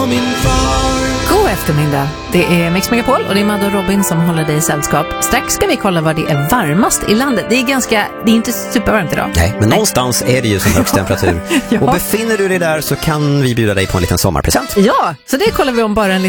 och min far. God eftermiddag. Det är Mix Megapol och det är Madde och Robin som håller dig i sällskap. Strax ska vi kolla var det är varmast i landet. Det är inte supervarmt idag. Nej, men någonstans är det ju som högst temperatur. Ja. Och befinner du dig där så kan vi bjuda dig på en liten sommarpresent. Ja, så det kollar vi om bara en